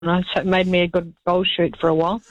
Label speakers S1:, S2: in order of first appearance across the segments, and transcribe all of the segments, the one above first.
S1: know, so it made me a good goal shoot for a while.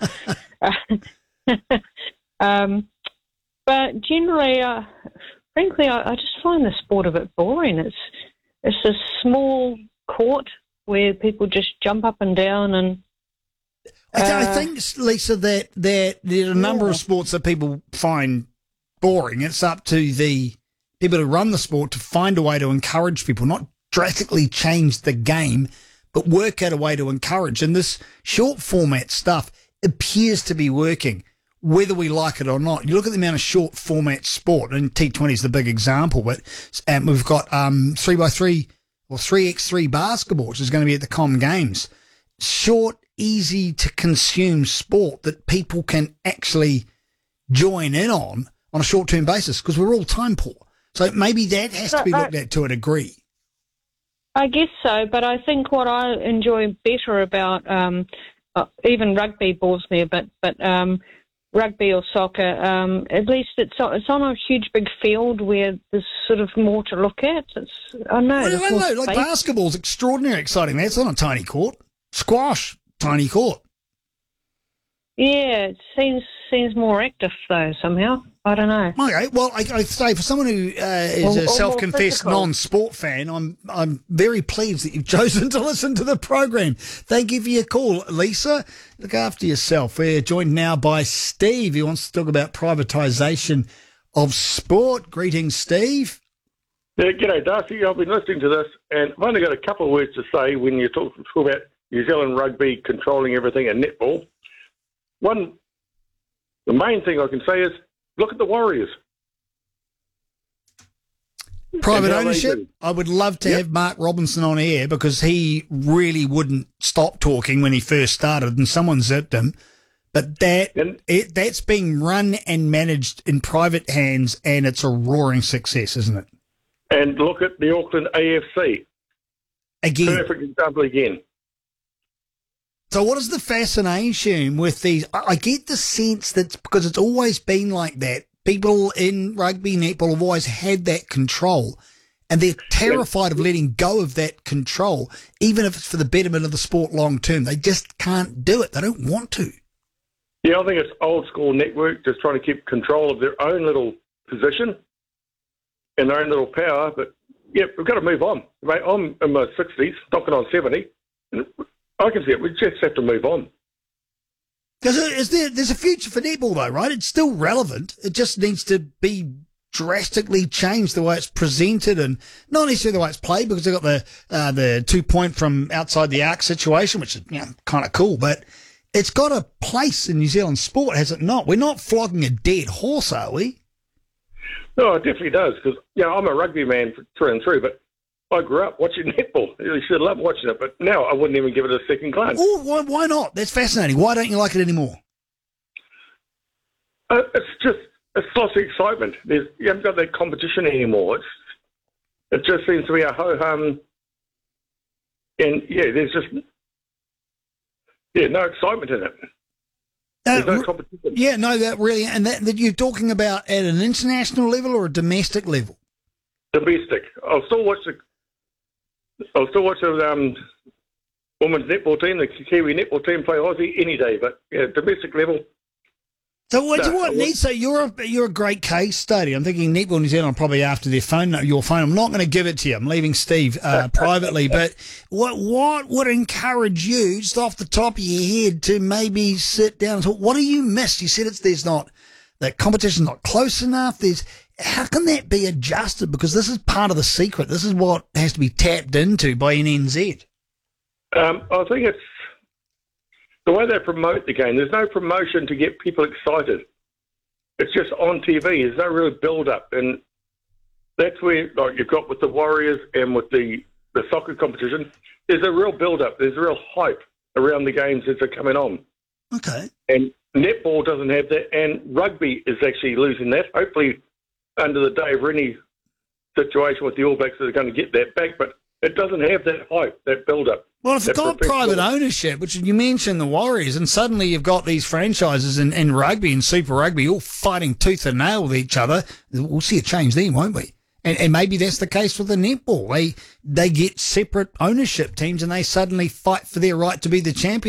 S1: But generally, frankly, I just find the sport a bit boring. It's a small court where people just jump up and down and.
S2: I think, Lisa, that there are a number of sports that people find boring. It's up to the people who run the sport to find a way to encourage people, not drastically change the game, but work out a way to encourage. And this short format stuff appears to be working, whether we like it or not. You look at the amount of short format sport, and T20 is the big example, but we've got 3x3 or 3x3 basketball, which is going to be at the Com Games. Short, easy to consume sport that people can actually join in on a short-term basis, because we're all time poor. So maybe that has to be looked at to a degree.
S1: I guess so, but I think what I enjoy better about even rugby bores me a bit, but rugby or soccer, at least it's on a huge big field where there's sort of more to look at. I know.
S2: Like basketball's extraordinarily exciting. That's on a tiny court. Squash, tiny court.
S1: Yeah, it seems more active though somehow. I don't know.
S2: Okay, well, I say for someone who is a self-confessed non-sport fan, I'm very pleased that you've chosen to listen to the program. Thank you for your call, Lisa. Look after yourself. We're joined now by Steve, who wants to talk about privatisation of sport. Greetings, Steve.
S3: Yeah, g'day, Darcy. I've been listening to this, and I've only got a couple of words to say when you talk about New Zealand rugby controlling everything and netball. One, the main thing I can say is, look at the Warriors.
S2: Private ownership. I would love to have Mark Robinson on air, because he really wouldn't stop talking when he first started and someone zipped him. But that's being run and managed in private hands, and it's a roaring success, isn't it?
S3: And look at the Auckland AFC.
S2: Again.
S3: Perfect example again.
S2: So what is the fascination with these? I get the sense that because it's always been like that, people in rugby netball have always had that control, and they're terrified of letting go of that control, even if it's for the betterment of the sport long term. They just can't do it. They don't want to.
S3: Yeah, I think it's old school network, just trying to keep control of their own little position and their own little power. But, yeah, we've got to move on. Mate, I'm in my 60s, knocking on 70, and I can see it. We just have to move on.
S2: Because there's a future for netball, though, right? It's still relevant. It just needs to be drastically changed the way it's presented, and not necessarily the way it's played, because they've got the 2-point from outside the arc situation, which is kind of cool. But it's got a place in New Zealand sport, has it not? We're not flogging a dead horse, are we?
S3: No, it definitely does. Because I'm a rugby man through and through, but I grew up watching netball. I really should love watching it, but now I wouldn't even give it a second glance.
S2: Oh, why not? That's fascinating. Why don't you like it anymore?
S3: It's lost the excitement. You haven't got that competition anymore. It just seems to be a ho-hum. And, there's just no excitement in it. There's no competition.
S2: Yeah, no, that really, and that you're talking about at an international level or a domestic level?
S3: Domestic. I'll still watch the women's netball team, the Kiwi netball team, play Aussie any day. But domestic level.
S2: So what needs? So you're a great case study. I'm thinking Netball New Zealand probably after your phone. I'm not going to give it to you. I'm leaving Steve privately. But what would encourage you, just off the top of your head, to maybe sit down and talk? What do you miss? You said that competition's not close enough. How can that be adjusted? Because this is part of the secret. This is what has to be tapped into by NNZ.
S3: I think it's the way they promote the game. There's no promotion to get people excited. It's just on TV. There's no real build-up. And that's where, like you've got with the Warriors and with the soccer competition, there's a real build-up. There's a real hype around the games as they're coming on.
S2: Okay.
S3: And netball doesn't have that. And rugby is actually losing that. Hopefully, under the Dave Rennie situation with the All Blacks, they're going to get that back. But it doesn't have that hype, that build-up.
S2: Well, if it's got private ownership, which you mentioned the Warriors, and suddenly you've got these franchises in rugby and Super Rugby all fighting tooth and nail with each other, we'll see a change then, won't we? And maybe that's the case with the netball. They get separate ownership teams and they suddenly fight for their right to be the champion.